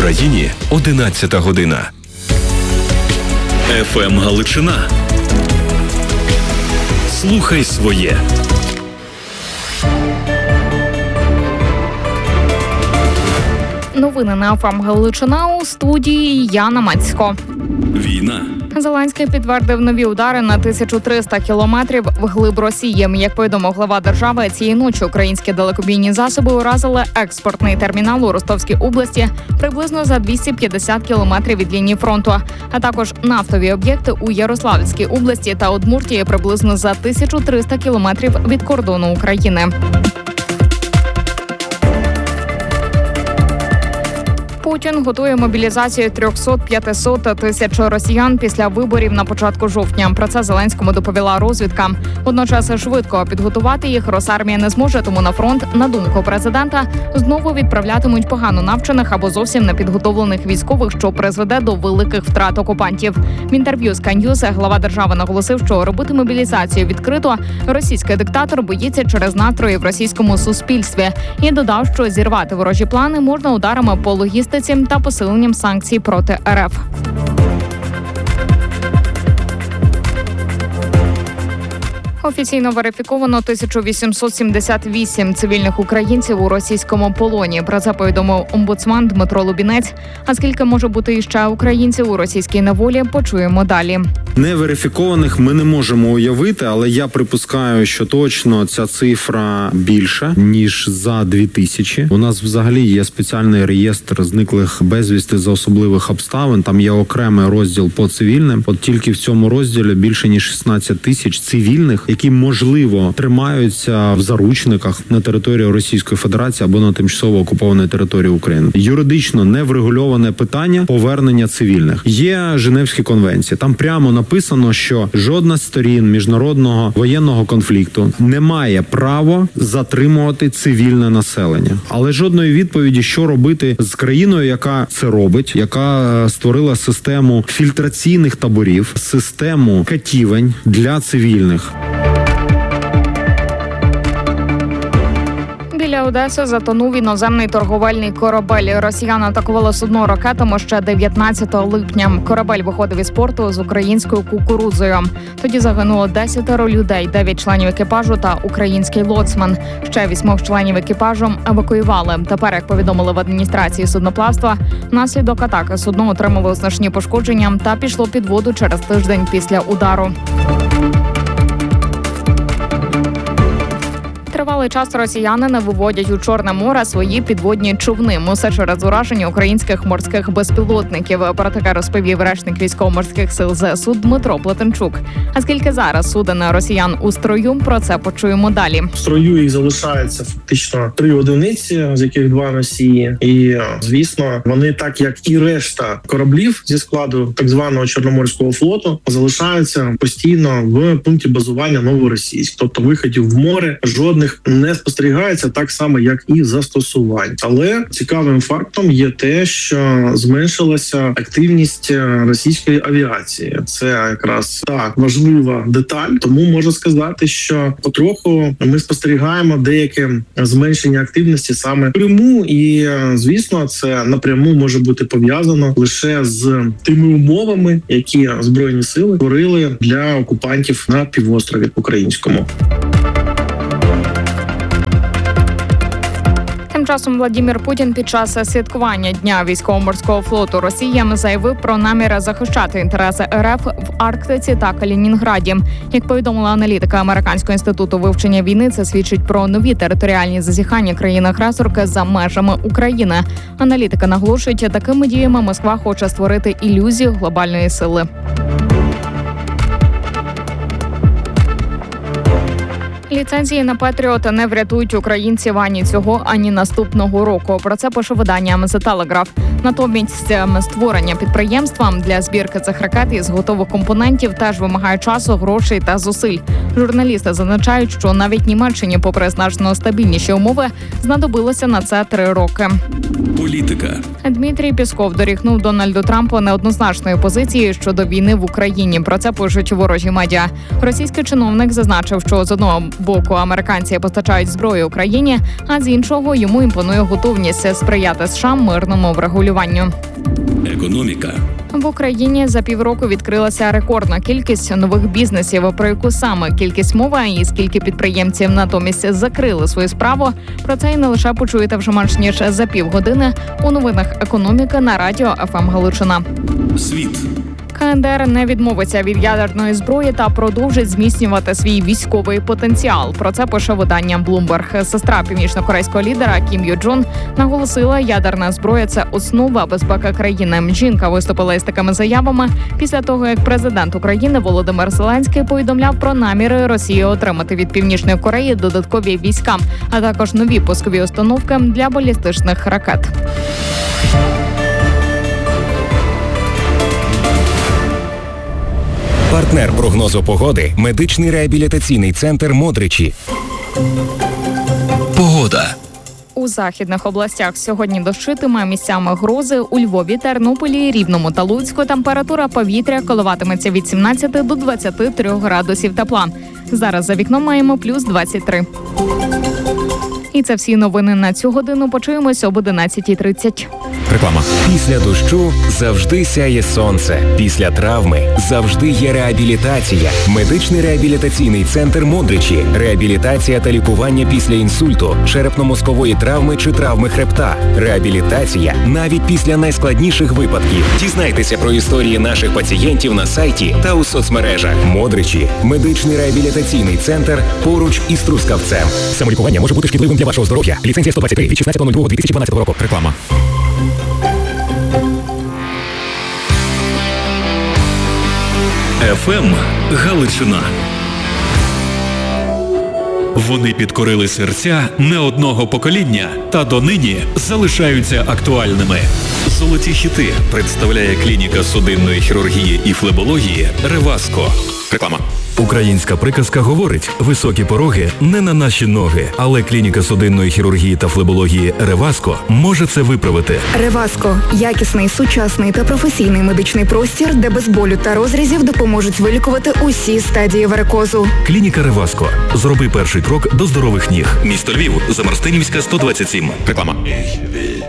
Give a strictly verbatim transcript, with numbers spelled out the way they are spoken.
Україні одинадцята година. еф ем Галичина. Слухай своє. Новини на еф ем Галичина, у студії Яна Мацько. Війна. Зеленський підтвердив нові удари на тисячу триста кілометрів вглиб Росії. Як повідомив глава держави, цієї ночі українські далекобійні засоби уразили експортний термінал у Ростовській області приблизно за двісті п'ятдесят кілометрів від лінії фронту, а також нафтові об'єкти у Ярославській області та Удмуртії приблизно за тисячу триста кілометрів від кордону України. Путін готує мобілізацію триста-п'ятсот тисяч росіян після виборів на початку жовтня. Про це Зеленському доповіла розвідка. Водночас швидко підготувати їх Росармія не зможе, тому на фронт, на думку президента, знову відправлятимуть погано навчених або зовсім непідготовлених військових, що призведе до великих втрат окупантів. В інтерв'ю з Sky News глава держави наголосив, що робити мобілізацію відкрито російський диктатор боїться через настрої в російському суспільстві. І додав, що зірвати ворожі плани можна ударами по логістиці та посиленням санкцій проти ер еф. Офіційно верифіковано тисячу вісімсот сімдесят вісім цивільних українців у російському полоні. Про це повідомив омбудсман Дмитро Лубінець. А скільки може бути іще українців у російській неволі, почуємо далі. Неверифікованих ми не можемо уявити, але я припускаю, що точно ця цифра більша, ніж за дві тисячі. У нас взагалі є спеціальний реєстр зниклих безвісти за особливих обставин. Там є окремий розділ по цивільним. От тільки в цьому розділі більше ніж шістнадцять тисяч цивільних, які, можливо, тримаються в заручниках на території Російської Федерації або на тимчасово окупованій території України. Юридично не врегульоване питання повернення цивільних. Є Женевські конвенції. Там прямо написано, що жодна з сторін міжнародного воєнного конфлікту не має права затримувати цивільне населення. Але жодної відповіді, що робити з країною, яка це робить, яка створила систему фільтраційних таборів, систему катівень для цивільних. Біля Одеси затонув іноземний торговельний корабель. Росіяни атакували судно ракетами ще дев'ятнадцятого липня. Корабель виходив із порту з українською кукурудзою. Тоді загинуло десятеро людей, дев'ять членів екіпажу та український лоцман. Ще вісьмох членів екіпажу евакуювали. Тепер, як повідомили в адміністрації судноплавства, внаслідок атаки судно отримало значні пошкодження та пішло під воду через тиждень після удару. Тривалий час росіяни не виводять у Чорне море свої підводні човни. Усе через ураження українських морських безпілотників. Про таке розповів речник військово-морських сил зе ес у Дмитро Плетенчук. А скільки зараз суден росіян у строю, про це почуємо далі. В строю їх залишається фактично три одиниці, з яких два Росії. І, звісно, вони, так як і решта кораблів зі складу так званого Чорноморського флоту, залишаються постійно в пункті базування Новоросійськ. Тобто виходів в море жодних не спостерігається, так само, як і застосувань. Але цікавим фактом є те, що зменшилася активність російської авіації. Це якраз так важлива деталь. Тому можна сказати, що потроху ми спостерігаємо деяке зменшення активності саме пряму, і, звісно, це напряму може бути пов'язано лише з тими умовами, які Збройні сили створили для окупантів на півострові українському. Тим часом Владимир Путін під час святкування Дня військово-морського флоту Росії заявив про намір захищати інтереси ер еф в Арктиці та Калінінграді. Як повідомила аналітика Американського інституту вивчення війни, це свідчить про нові територіальні зазіхання країни-агресорки за межами України. Аналітика наголошує, такими діями Москва хоче створити ілюзію глобальної сили. Ліцензії на Петріот не врятують українців ані цього, ані наступного року. Про це пише видання The Telegraph. Натомість створення підприємства для збірки цих ракет із готових компонентів теж вимагає часу, грошей та зусиль. Журналісти зазначають, що навіть Німеччині, попри значно стабільніші умови, знадобилося на це три роки. Політика. Дмитрій Пєсков дорікнув Дональду Трампу неоднозначної позиції щодо війни в Україні. Про це пишуть ворожі медіа. Російський чиновник зазначив, що з одного боку американці постачають зброю Україні, а з іншого йому імпонує готовність сприяти США мирному врегулюванню. Економіка. В Україні за півроку відкрилася рекордна кількість нових бізнесів. Про яку саме кількість мова і скільки підприємців натомість закрили свою справу, про це і не лише почуєте вже менш ніж за півгодини у новинах економіки на радіо еф ем Галичина. Світ. КНДР не відмовиться від ядерної зброї та продовжить зміцнювати свій військовий потенціал. Про це пише видання Bloomberg. Сестра північно-корейського лідера Кім Ю Джон наголосила, ядерна зброя – це основа безпеки країни. Жінка виступила із такими заявами після того, як президент України Володимир Зеленський повідомляв про наміри Росії отримати від Північної Кореї додаткові війська, а також нові пускові установки для балістичних ракет. Партнер прогнозу погоди – медичний реабілітаційний центр «Модричі». Погода. У західних областях сьогодні дощитиме, місцями грози. У Львові, Тернополі, Рівному та Луцьку температура повітря коливатиметься від сімнадцяти до двадцяти трьох градусів тепла. Зараз за вікном маємо плюс двадцять три. І це всі новини на цю годину. Почуємось об одинадцятій тридцять. Реклама. Після дощу завжди сяє сонце. Після травми завжди є реабілітація. Медичний реабілітаційний центр «Модричі». Реабілітація та лікування після інсульту, черепно-мозкової травми чи травми хребта. Реабілітація навіть після найскладніших випадків. Дізнайтеся про історії наших пацієнтів на сайті та у соцмережах. «Модричі» – медичний реабілітаційний центр поруч із Трускавцем. Самолікування може бути шкідливим для вашого здоров'я. Ліцензія сто двадцять три від шістнадцятого лютого дві тисячі дванадцятого року. Реклама. еф ем Галичина. Вони підкорили серця не одного покоління та донині залишаються актуальними. Золоті хіти представляє клініка судинної хірургії і флебології «Реваско». Реклама. Українська приказка говорить: високі пороги не на наші ноги, але клініка судинної хірургії та флебології «Реваско» може це виправити. Реваско – якісний, сучасний та професійний медичний простір, де без болю та розрізів допоможуть вилікувати усі стадії варикозу. Клініка «Реваско». Зроби перший крок до здорових ніг. Місто Львів, Замарстинівська, сто двадцять сім. Реклама.